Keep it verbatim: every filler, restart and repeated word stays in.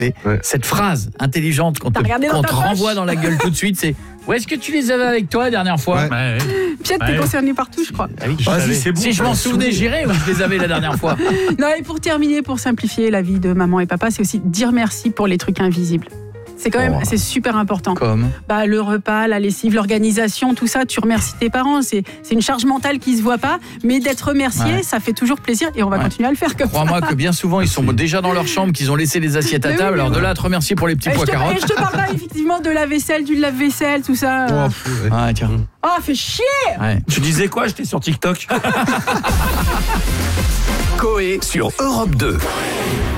Mais Ouais. cette phrase intelligente qu'on te, T'as regardé dans qu'on ta te poche renvoie dans la gueule tout de suite, c'est où est-ce que tu les avais avec toi la dernière fois? Ouais. Ouais. Pierre, t'es Ouais. concerné partout, je crois. Ah oui, Vas-y, c'est bon. si je m'en souvenais, j'irais où je les avais la dernière fois. Non, et pour terminer, pour simplifier la vie de maman et papa, c'est aussi dire merci pour les trucs invisibles. C'est quand même, Oh. c'est super important. Comme Bah, le repas, la lessive, l'organisation, tout ça, tu remercies tes parents. C'est, c'est une charge mentale qui se voit pas, mais d'être remercié, Ouais. ça fait toujours plaisir et on va Ouais. continuer à le faire comme ça. crois-moi que bien souvent ils sont déjà dans leur chambre, qu'ils ont laissé les assiettes à Mais oui, table. mais Alors de oui. là à te remercier pour les petits Et je, pois te, et carottes. je te parle pas effectivement de la vaisselle, du lave-vaisselle, tout ça. Oh, euh. pff, ouais. Ah tiens. Oh, fait chier. Ouais. Tu disais quoi? J'étais sur TikTok. Coé sur Europe deux.